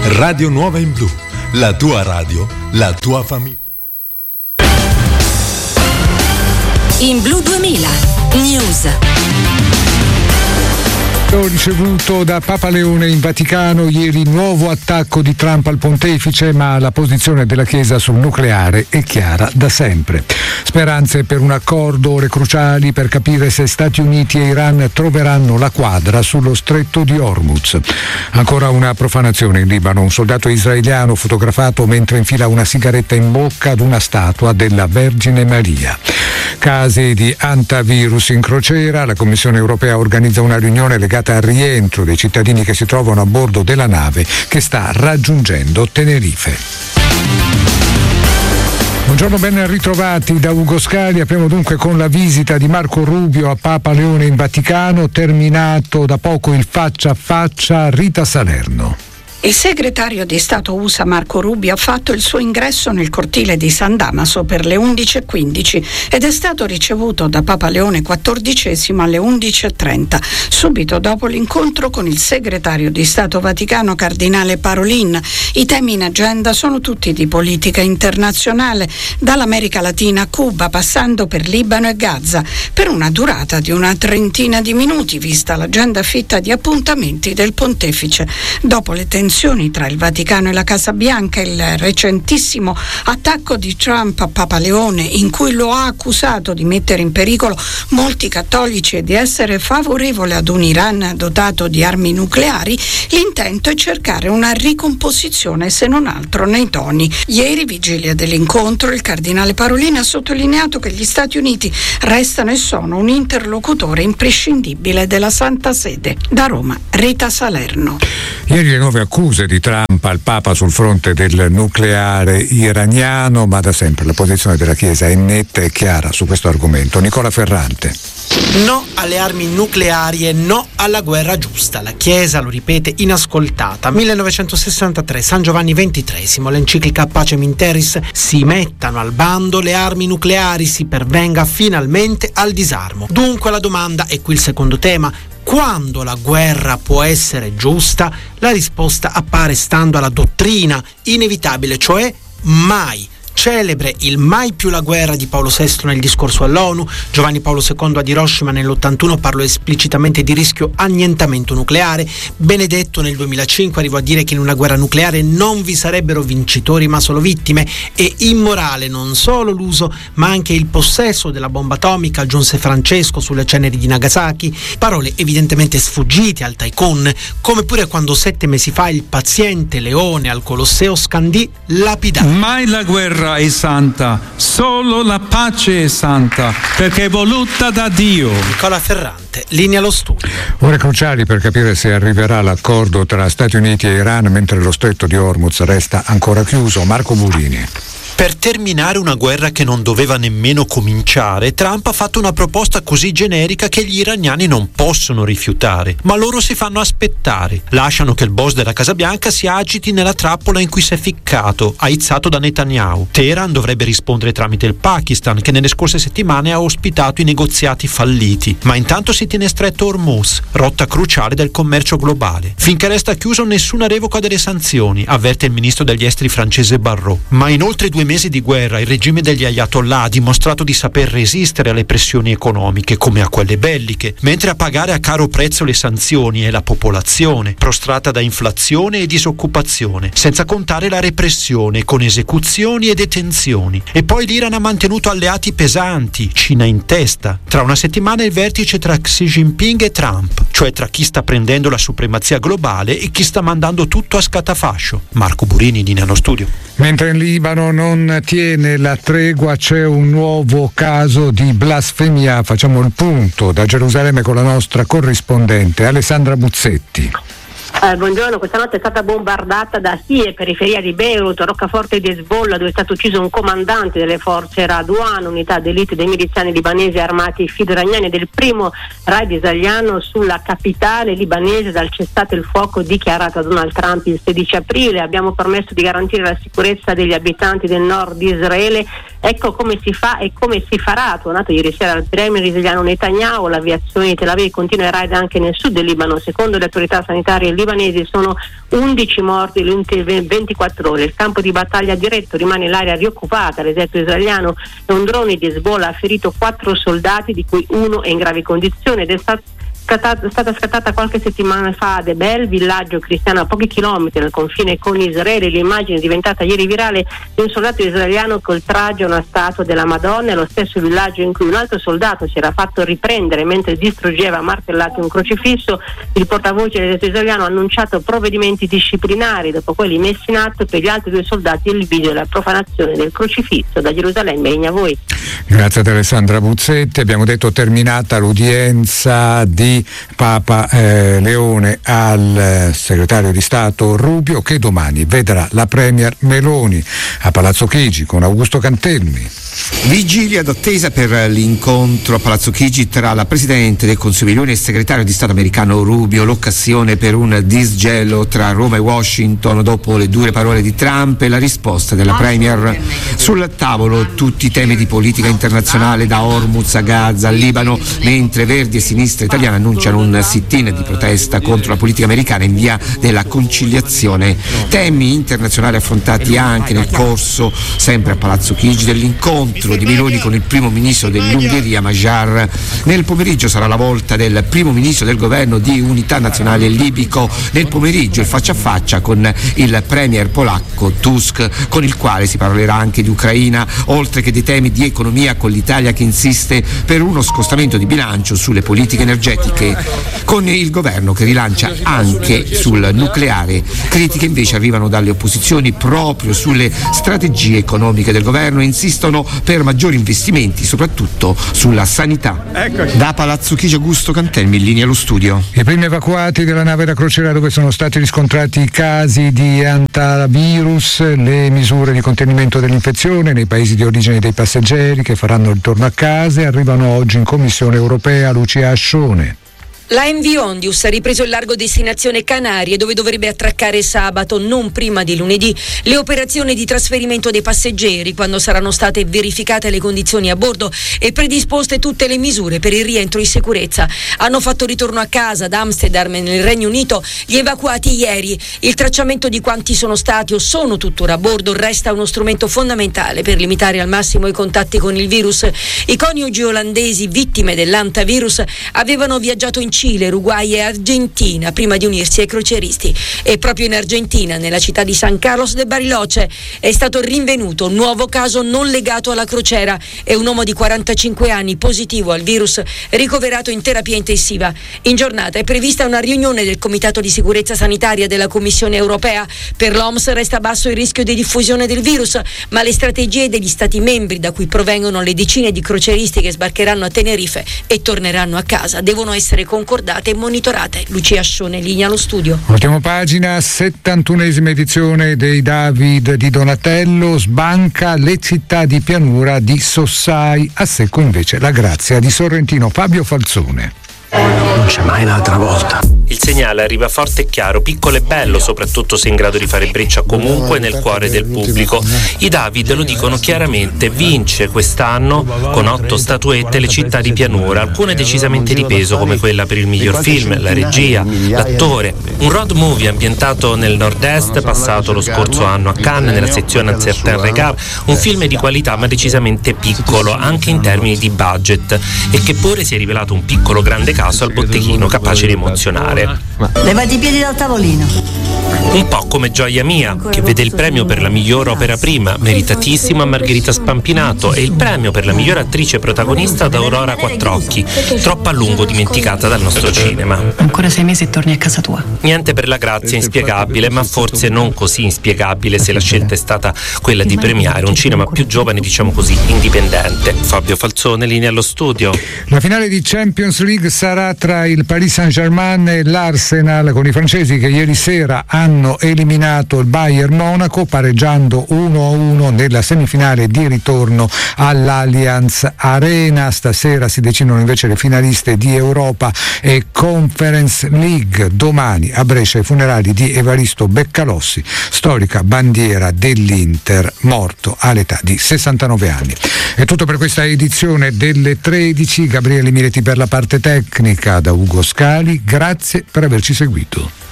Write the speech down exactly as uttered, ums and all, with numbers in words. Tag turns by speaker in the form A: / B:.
A: Radio Nuova in Blu, la tua radio, la tua famiglia.
B: In Blu duemila News.
C: Ho ricevuto da Papa Leone in Vaticano ieri nuovo attacco di Trump al pontefice, ma la posizione della Chiesa sul nucleare è chiara da sempre. Speranze per un accordo, ore cruciali per capire se Stati Uniti e Iran troveranno la quadra sullo stretto di Hormuz. Ancora una profanazione in Libano, un soldato israeliano fotografato mentre infila una sigaretta in bocca ad una statua della Vergine Maria. Casi di antivirus in crociera, la Commissione europea organizza una riunione legata al rientro dei cittadini che si trovano a bordo della nave che sta raggiungendo Tenerife. Buongiorno, ben ritrovati da Ugo Scali. Apriamo dunque con la visita di Marco Rubio a Papa Leone in Vaticano, terminato da poco il faccia a faccia a Rita Salerno.
D: Il segretario di Stato U S A Marco Rubio ha fatto il suo ingresso nel cortile di San Damaso per le undici e quindici ed è stato ricevuto da Papa Leone quattordicesimo alle undici e trenta, subito dopo l'incontro con il segretario di Stato Vaticano Cardinale Parolin. I temi in agenda sono tutti di politica internazionale, dall'America Latina a Cuba, passando per Libano e Gaza, per una durata di una trentina di minuti, vista l'agenda fitta di appuntamenti del pontefice. Dopo le tensioni tra il Vaticano e la Casa Bianca, il recentissimo attacco di Trump a Papa Leone, in cui lo ha accusato di mettere in pericolo molti cattolici e di essere favorevole ad un Iran dotato di armi nucleari, l'intento è cercare una ricomposizione, se non altro nei toni. Ieri, vigilia dell'incontro, il cardinale Parolin ha sottolineato che gli Stati Uniti restano e sono un interlocutore imprescindibile della Santa Sede. Da Roma, Rita Salerno.
C: Ieri le nuove accuse di Trump al Papa sul fronte del nucleare iraniano, ma da sempre la posizione della Chiesa è netta e chiara su questo argomento. Nicola Ferrante.
E: No alle armi nucleari e no alla guerra giusta. La Chiesa lo ripete inascoltata. millenovecentosessantatré, San Giovanni ventitresimo, l'enciclica Pacem in Terris: si mettano al bando le armi nucleari, si pervenga finalmente al disarmo. Dunque la domanda, e qui il secondo tema: quando la guerra può essere giusta? La risposta appare stando alla dottrina inevitabile, cioè mai. Celebre il mai più la guerra di Paolo sesto nel discorso all'ONU. Giovanni Paolo secondo ad Hiroshima nell'ottantuno parlò esplicitamente di rischio annientamento nucleare. Benedetto nel duemilacinque arrivò a dire che in una guerra nucleare non vi sarebbero vincitori ma solo vittime. E immorale non solo l'uso ma anche il possesso della bomba atomica, aggiunse Francesco sulle ceneri di Nagasaki. Parole evidentemente sfuggite al tycoon, come pure quando sette mesi fa il paziente leone al Colosseo scandì lapidare:
F: mai la guerra è santa, solo la pace è santa, perché è voluta da Dio.
E: Nicola Ferrante, linea allo studio.
C: Ore cruciali per capire se arriverà l'accordo tra Stati Uniti e Iran mentre lo stretto di Hormuz resta ancora chiuso. Marco Burini.
G: Per terminare una guerra che non doveva nemmeno cominciare, Trump ha fatto una proposta così generica che gli iraniani non possono rifiutare, ma loro si fanno aspettare. Lasciano che il boss della Casa Bianca si agiti nella trappola in cui si è ficcato, aizzato da Netanyahu. Teheran dovrebbe rispondere tramite il Pakistan, che nelle scorse settimane ha ospitato i negoziati falliti, ma intanto si tiene stretto Hormuz, rotta cruciale del commercio globale. Finché resta chiuso, nessuna revoca delle sanzioni, avverte il ministro degli esteri francese Barrot. Ma in oltre due mesi di guerra il regime degli Ayatollah ha dimostrato di saper resistere alle pressioni economiche come a quelle belliche, mentre a pagare a caro prezzo le sanzioni è la popolazione, prostrata da inflazione e disoccupazione, senza contare la repressione con esecuzioni e detenzioni. E poi l'Iran ha mantenuto alleati pesanti, Cina in testa. Tra una settimana il vertice tra Xi Jinping e Trump, cioè tra chi sta prendendo la supremazia globale e chi sta mandando tutto a scatafascio. Marco Burini, linea allo studio.
C: Mentre in Libano non tiene la tregua, c'è un nuovo caso di blasfemia. Facciamo il punto da Gerusalemme con la nostra corrispondente Alessandra Buzzetti.
H: Eh, buongiorno, questa notte è stata bombardata da Hie, periferia di Beirut, roccaforte di Hezbollah, dove è stato ucciso un comandante delle forze Radwan, unità d'elite dei miliziani libanesi armati filoiraniani, del primo raid israeliano sulla capitale libanese dal cessate il fuoco dichiarato da Donald Trump il sedici aprile. Abbiamo permesso di garantire la sicurezza degli abitanti del nord di Israele Ecco come si fa e come si farà. Tornato ieri sera al premier israeliano Netanyahu, l'aviazione di Tel Aviv continua i raid anche nel sud del Libano. Secondo le autorità sanitarie libanesi sono undici morti nelle ultime ventiquattro ore. Il campo di battaglia diretto rimane l'area rioccupata. L'esercito israeliano e un drone di Hezbollah ha ferito quattro soldati, di cui uno è in gravi condizioni, ed è stato è stata scattata qualche settimana fa a Debel, villaggio cristiano a pochi chilometri dal confine con Israele, l'immagine diventata ieri virale di un soldato israeliano col traggio a una statua della Madonna, lo stesso villaggio in cui un altro soldato si era fatto riprendere mentre distruggeva a martellati un crocifisso. Il portavoce dell'esercito israeliano ha annunciato provvedimenti disciplinari dopo quelli messi in atto per gli altri due soldati e il video della profanazione del crocifisso. Da Gerusalemme, Egna, a voi.
C: Grazie ad Alessandra Buzzetti. Abbiamo detto terminata l'udienza di Papa eh, Leone al eh, segretario di Stato Rubio, che domani vedrà la premier Meloni a Palazzo Chigi con Augusto Cantelmi.
I: Vigilia d'attesa per l'incontro a Palazzo Chigi tra la Presidente del Consiglio Meloni e il segretario di Stato americano Rubio, l'occasione per un disgelo tra Roma e Washington dopo le dure parole di Trump e la risposta della premier. Sul tavolo tutti i temi di politica internazionale, da Hormuz a Gaza al Libano, mentre Verdi e Sinistra Italiana annunciano un sit-in di protesta contro la politica americana in via della conciliazione. Temi internazionali affrontati anche nel corso, sempre a Palazzo Chigi, dell'incontro di Meloni con il primo ministro dell'Ungheria Magyar. Nel pomeriggio sarà la volta del primo ministro del governo di unità nazionale libico. Nel pomeriggio il faccia a faccia con il premier polacco Tusk, con il quale si parlerà anche di Ucraina, oltre che dei temi di economia, con l'Italia che insiste per uno scostamento di bilancio sulle politiche energetiche, con il governo che rilancia anche sul nucleare. Critiche invece arrivano dalle opposizioni proprio sulle strategie economiche del governo e insistono per maggiori investimenti, soprattutto sulla sanità. Da Palazzo Chigi, Augusto Cantelmi, in linea allo studio.
C: I primi evacuati della nave da crociera dove sono stati riscontrati i casi di antivirus, le misure di contenimento dell'infezione nei paesi di origine dei passeggeri che faranno il ritorno a casa arrivano oggi in Commissione europea. Lucia Ascione.
J: La M V Ondius ha ripreso il largo destinazione Canarie, dove dovrebbe attraccare sabato, non prima di lunedì, le operazioni di trasferimento dei passeggeri, quando saranno state verificate le condizioni a bordo e predisposte tutte le misure per il rientro in sicurezza. Hanno fatto ritorno a casa ad Amsterdam nel Regno Unito gli evacuati ieri. Il tracciamento di quanti sono stati o sono tuttora a bordo resta uno strumento fondamentale per limitare al massimo i contatti con il virus. I coniugi olandesi vittime dell'antivirus avevano viaggiato in Cile, Uruguay e Argentina prima di unirsi ai crocieristi, e proprio in Argentina, nella città di San Carlos de Bariloche, è stato rinvenuto un nuovo caso non legato alla crociera. È un uomo di quarantacinque anni positivo al virus, ricoverato in terapia intensiva. In giornata è prevista una riunione del Comitato di Sicurezza Sanitaria della Commissione Europea. Per l'O M S resta basso il rischio di diffusione del virus, ma le strategie degli Stati membri da cui provengono le decine di crocieristi che sbarcheranno a Tenerife e torneranno a casa devono essere concordate e monitorate. Lucia Ascione, linea allo studio.
C: Ultima pagina, settantunesima edizione dei David di Donatello, sbanca le città di pianura di Sossai, a secco invece la Grazia di Sorrentino. Fabio Falzone.
K: Non c'è mai l'altra volta.
L: Il segnale arriva forte e chiaro, piccolo e bello, soprattutto se in grado di fare breccia comunque nel cuore del pubblico. I David lo dicono chiaramente: vince quest'anno con otto statuette le città di pianura, alcune decisamente di peso come quella per il miglior film, la regia, l'attore. Un road movie ambientato nel nord-est, passato lo scorso anno a Cannes nella sezione Un certain regard, un film di qualità ma decisamente piccolo anche in termini di budget, e che pure si è rivelato un piccolo grande caso al botteghino, capace di emozionare.
M: Levati i piedi dal tavolino.
L: Un po' come Gioia Mia, che vede il premio per la miglior opera prima, meritatissimo, a Margherita Spampinato, e il premio per la miglior attrice protagonista ad Aurora Quattrocchi, troppo a lungo dimenticata dal nostro cinema.
M: Ancora sei mesi e torni a casa tua.
L: Niente per la Grazia inspiegabile, ma forse non così inspiegabile se la scelta è stata quella di premiare un cinema più giovane, diciamo così, indipendente. Fabio Falzone, linea allo studio.
C: La finale di Champions League sarà tra il Paris Saint-Germain e l'Arsenal Arsenal, con i francesi che ieri sera hanno eliminato il Bayern Monaco pareggiando uno a uno nella semifinale di ritorno all'Allianz Arena. Stasera si decidono invece le finaliste di Europa e Conference League. Domani a Brescia i funerali di Evaristo Beccalossi, storica bandiera dell'Inter, morto all'età di sessantanove anni. È tutto per questa edizione delle tredici. Gabriele Miretti per la parte tecnica, da Ugo Scali. Grazie per averci seguito.